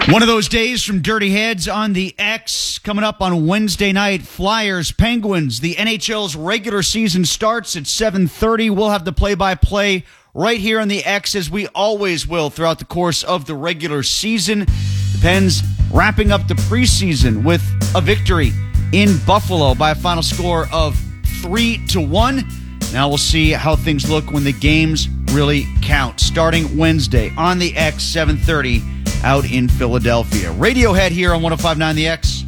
One of those days from Dirty Heads on the X. Coming up on Wednesday night, Flyers, Penguins. The NHL's regular season starts at 7:30. We'll have the play-by-play right here on the X, as we always will throughout the course of the regular season. The Pens wrapping up the preseason with a victory in Buffalo by a final score of 3-1. Now we'll see how things look when the games really count. Starting Wednesday on the X, 7:30. Out in Philadelphia. Radiohead here on 105.9 The X.